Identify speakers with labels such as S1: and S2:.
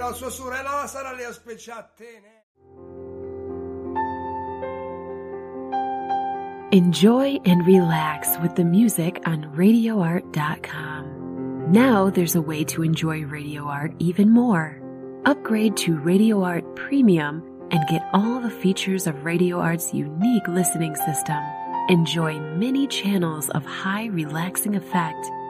S1: la sua sorella sarà lì a specciare.
S2: Enjoy and relax with the music on RadioArt.com. Now there's a way to enjoy Radio Art even more. Upgrade to Radio Art Premium and get all the features of Radio Art's unique listening system. Enjoy many channels of high relaxing effect